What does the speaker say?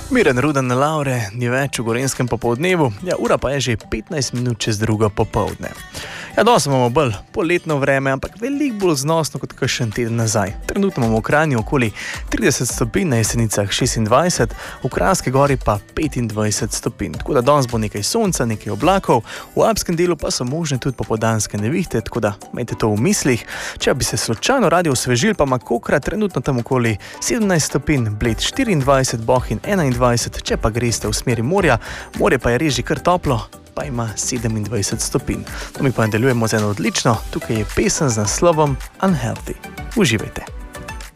Miren Ruden na Lavre, ni več v Gorenjskem popoldnevu, ura pa je že 15 minut čez drugo popoldne. Danes imamo bolj poletno vreme, ampak veliko bolj znosno kot kakšen teden nazaj. Trenutno imamo v Kranju okoli 30 stopinj, na Jesenicah 26, v Kranjski Gori pa 25 stopinj. Tako da danes bo nekaj sonca, nekaj oblakov, v alpskem delu pa so možne tudi popoldanske nevihte, tako da imejte to v mislih. Če bi se slučajno radi osvežili, pa ima Kokra trenutno tam okoli 17 stopinj, Bled 24, Bohinj 21, če pa greste v smeri morja, morje pa je res že kar toplo, pa ima 27 stopinj. Mi pa nadaljujemo z eno odlično, tukaj je pesem z naslovom Unhealthy. Uživajte!